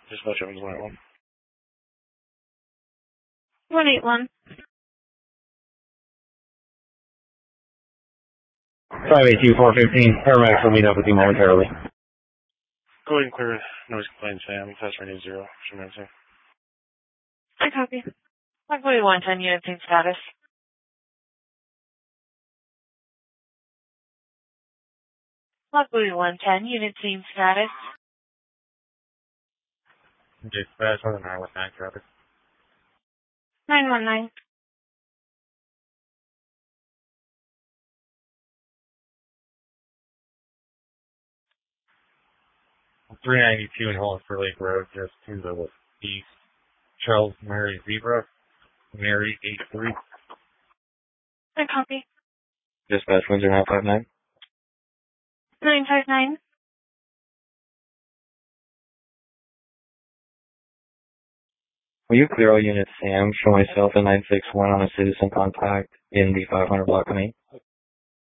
Dispatch Evans 181. 181. 582-415. Paramedics will meet up with you momentarily. Go ahead and clear noise complaint, Sam. Test rating 0. Emergency. I copy. Logbuoy 110, unit team status. Logbuoy 110, unit team status. Dispatch 919, traffic. 919. I'm 392 in Hollister Lake Road, just to the east. Charles Mary Zebra, Mary 83. I copy. Dispatch Windsor 959. 959. Will you clear all units, Sam? Show myself at 961 on a citizen contact in the 500 block of me.